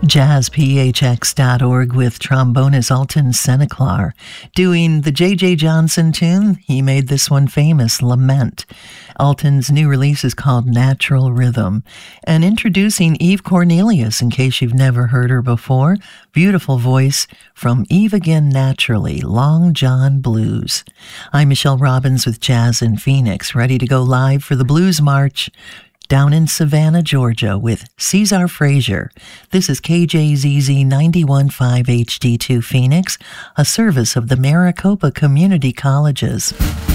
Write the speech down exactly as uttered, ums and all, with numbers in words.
jazz p h x dot org with trombonist Alton Seneclar doing the J J Johnson tune. He made this one famous, Lament. Alton's new release is called Natural Rhythm. And introducing Eve Cornelius, in case you've never heard her before. Beautiful voice from Eve Again Naturally, Long John Blues. I'm Michelle Robbins with Jazz in Phoenix, ready to go live for the Blues March down in Savannah, Georgia, with Cesar Frazier. This is K J Z Z ninety-one point five H D two Phoenix, a service of the Maricopa Community Colleges.